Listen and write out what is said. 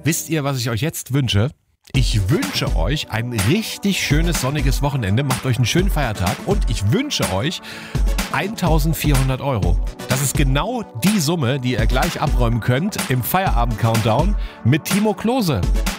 Wisst ihr, was ich euch jetzt wünsche? Ich wünsche euch ein richtig schönes sonniges Wochenende. Macht euch einen schönen Feiertag und ich wünsche euch 1.400 Euro. Das ist genau die Summe, die ihr gleich abräumen könnt im Feierabend-Countdown mit Timo Klose.